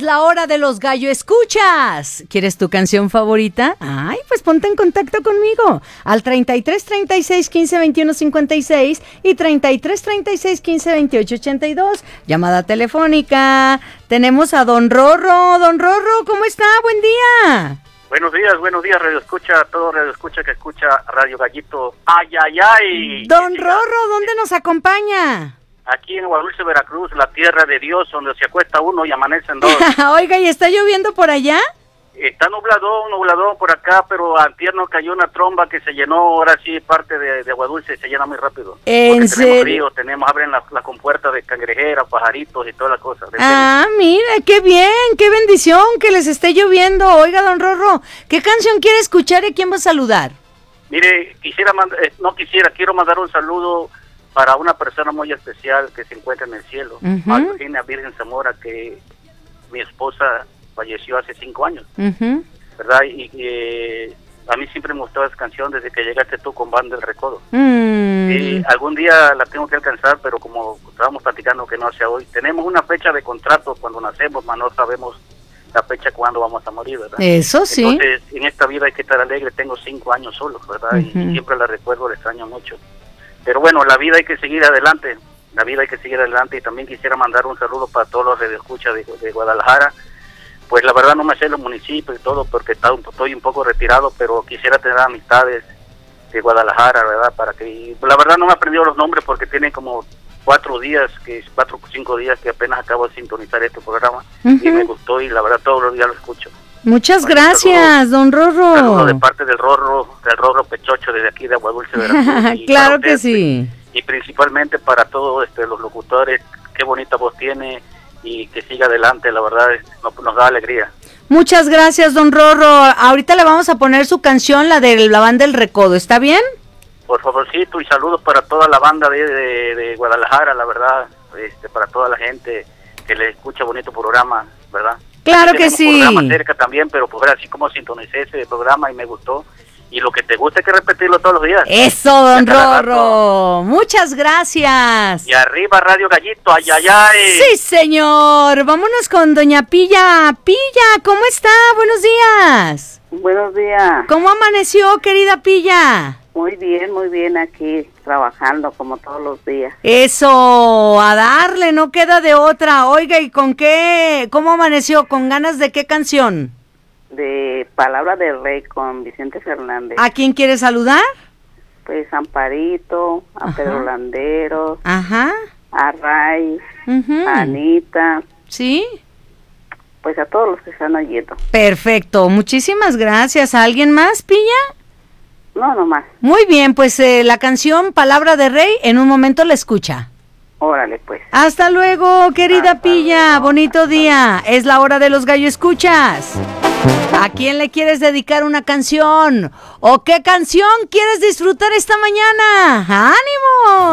la hora de los gallo escuchas. ¿Quieres tu canción favorita? Ay, pues ponte en contacto conmigo al 33 36 15 21 56 y 33 36 15 28 82. Llamada telefónica. Tenemos a Don Rorro. Don Rorro, ¿cómo está? Buen día. Buenos días, Radio Escucha, todo Radio Escucha que escucha Radio Gallito. ¡Ay, ay, ay! Don Rorro, ¿dónde nos acompaña? Aquí en Guadalajara, Veracruz, la tierra de Dios, donde se acuesta uno y amanecen dos. Oiga, ¿y está lloviendo por allá? Está nublado por acá, pero antier nos cayó una tromba que se llenó, ahora sí, parte de Agua Dulce, se llena muy rápido. ¿En serio? Abren la compuerta de cangrejera, pajaritos y todas las cosas. Mira, qué bien, qué bendición que les esté lloviendo. Oiga, Don Rorro, ¿qué canción quiere escuchar y quién va a saludar? Mire, quiero mandar un saludo para una persona muy especial que se encuentra en el cielo, a Virginia Virgen Zamora, que mi esposa falleció hace 5 años, ¿verdad? Y a mí siempre me gustó esa canción desde que llegaste tú con Banda del Recodo. Y algún día la tengo que alcanzar, pero como estábamos platicando que no sea hoy, tenemos una fecha de contrato cuando nacemos, mas no sabemos la fecha cuando vamos a morir, ¿verdad? Eso sí. Entonces, en esta vida hay que estar alegre. Tengo 5 años solo, ¿verdad? Y siempre la recuerdo, la extraño mucho. Pero bueno, la vida hay que seguir adelante. Y también quisiera mandar un saludo para todos los radioescuchas de Guadalajara. Pues la verdad no me sé los municipios y todo porque estoy un poco retirado, pero quisiera tener amistades de Guadalajara, ¿verdad? La verdad no me he aprendido los nombres porque tienen como 4 o 5 días que apenas acabo de sintonizar este programa y me gustó y la verdad todos los días lo escucho. Muchas gracias, Don Rorro. Saludos de parte del Rorro Pechocho desde aquí de Agua Dulce, Veracruz. Claro que sí. Y principalmente para todos los locutores, qué bonita voz tiene y que siga adelante, la verdad nos da alegría. Muchas gracias, Don Rorro. Ahorita le vamos a poner su canción, la de la Banda del Recodo, ¿está bien? Por favorcito, y saludos para toda la banda de Guadalajara, la verdad, para toda la gente que le escucha bonito programa, ¿verdad? Claro que sí. Un programa cerca también, pero pues así como sintonicé ese programa y me gustó. Y lo que te gusta hay que repetirlo todos los días. Eso, Don Rorro. Muchas gracias. Y arriba Radio Gallito, ay, ay, ay. Sí, señor. Vámonos con Doña Pilla. Pilla, ¿cómo está? Buenos días. Buenos días. ¿Cómo amaneció, querida Pilla? Muy bien, aquí trabajando como todos los días. Eso, a darle, no queda de otra. Oiga, ¿y con qué? ¿Cómo amaneció? ¿Con ganas de qué canción? De Palabra del Rey con Vicente Fernández. ¿A quién quiere saludar? Pues a Amparito, a Pedro Landeros, a Ray, a Anita. ¿Sí? Pues a todos los que están oyendo. Perfecto, muchísimas gracias. ¿A alguien más, Pilla? No más. Muy bien, pues la canción Palabra de Rey en un momento la escucha. Órale, pues. Hasta luego, querida Pilla. Bonito día. Es la hora de los gallo escuchas. ¿A quién le quieres dedicar una canción? ¿O qué canción quieres disfrutar esta mañana? ¡Ánimo!